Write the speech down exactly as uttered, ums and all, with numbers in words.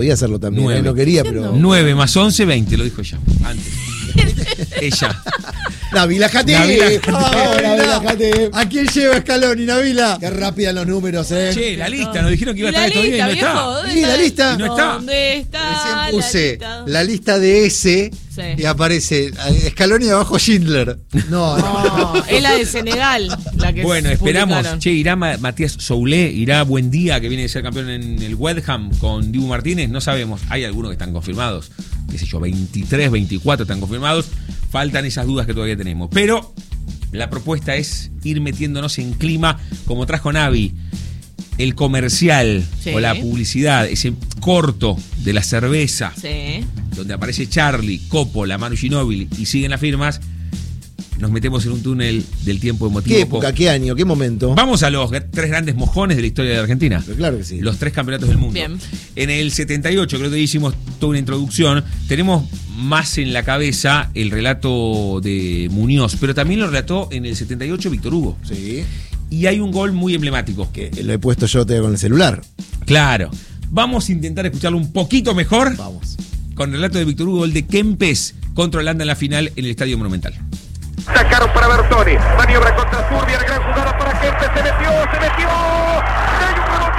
Podía hacerlo también, nueve. Él no quería, pero... nueve más once, veinte, lo dijo ella, antes. Ella. Nabila Jate. Nabila Oh, Nabila Jate. ¿A quién lleva Scaloni, Nabila? Qué rápida los números, eh. Che, la lista, nos dijeron que iba a Y la estar estos días y no lista, viejo, está. ¿dónde ¿Y la está? lista? Y no está. ¿Dónde está Recién la puse lista? la lista de ese Sí. y aparece eh, Scaloni abajo Schindler. No, no. No, es la de Senegal, la que Bueno, esperamos. publicaron. Che, irá Ma- Matías Soulé, irá Buendía, que viene de ser campeón en el West Ham con Dibu Martínez. No sabemos. Hay algunos que están confirmados. Qué sé yo, veintitrés, veinticuatro están confirmados. Faltan esas dudas que todavía tenemos. Pero la propuesta es ir metiéndonos en clima, como trajo Navi. El comercial Sí. o la publicidad, ese corto de la cerveza, Sí. donde aparece Charlie, Coppola, Manu Ginóbili y siguen las firmas, nos metemos en un túnel del tiempo emotivo. ¿Qué época, qué año, qué momento? Vamos a los tres grandes mojones de la historia de la Argentina. Pero claro que sí. Los tres campeonatos del mundo. Bien. En el setenta y ocho, creo que hicimos toda una introducción, tenemos más en la cabeza el relato de Muñoz, pero también lo relató en el setenta y ocho Víctor Hugo. Sí. Y hay un gol muy emblemático. Que lo he puesto yo te con el celular. Claro. Vamos a intentar escucharlo un poquito mejor Vamos. con el relato de Víctor Hugo, el de Kempes contra Holanda en la final en el Estadio Monumental. Sacaron para Bertoni. Maniobra contra Zurbi. Gran jugada para Kempes. Se metió, se metió. Hay un rebote